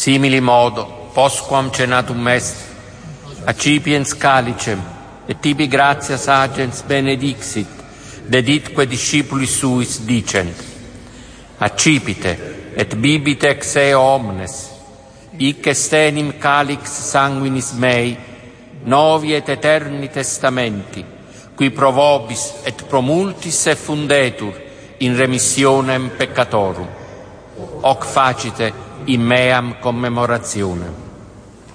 Simili modo, postquam cenatum est, accipiens calicem, et tibi gratias agens benedixit, deditque discipulis suis dicent, accipite, et bibite ex eo omnes, hic est enim calix sanguinis mei, novi et eterni testamenti, qui pro vobis et pro multis effundetur in remissionem peccatorum. Hoc facite in meam commemorationem.